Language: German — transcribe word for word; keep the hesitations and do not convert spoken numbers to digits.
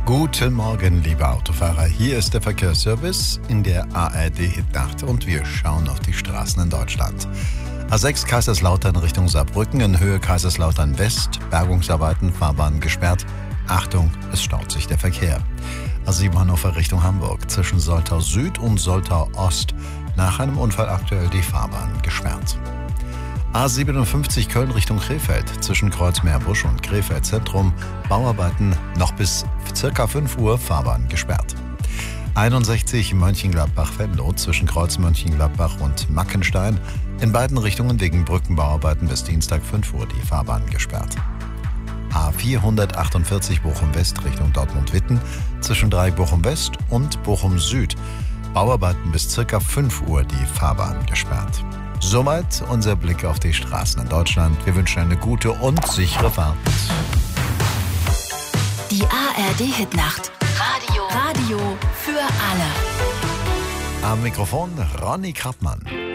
Guten Morgen, liebe Autofahrer. Hier ist der Verkehrsservice in der A R D-Hitnacht und wir schauen auf die Straßen in Deutschland. A sechs Kaiserslautern Richtung Saarbrücken, in Höhe Kaiserslautern West, Bergungsarbeiten, Fahrbahn gesperrt. Achtung, es staut sich der Verkehr. A sieben Hannover Richtung Hamburg, zwischen Soltau Süd und Soltau Ost, nach einem Unfall aktuell die Fahrbahn gesperrt. A siebenundfünfzig Köln Richtung Krefeld, zwischen Kreuzmeerbusch und Krefeld Zentrum, Bauarbeiten, noch bis circa fünf Uhr Fahrbahn gesperrt. einundsechzig Mönchengladbach-Venlo, zwischen Kreuz Mönchengladbach und Mackenstein, in beiden Richtungen wegen Brückenbauarbeiten bis Dienstag fünf Uhr die Fahrbahn gesperrt. A vierhundertachtundvierzig Bochum West Richtung Dortmund-Witten, zwischen Dreieck Bochum West und Bochum Süd, Bauarbeiten bis circa fünf Uhr die Fahrbahn gesperrt. Soweit unser Blick auf die Straßen in Deutschland. Wir wünschen eine gute und sichere Fahrt. Die A R D-Hitnacht. Radio. Radio für alle. Am Mikrofon Ronny Krappmann.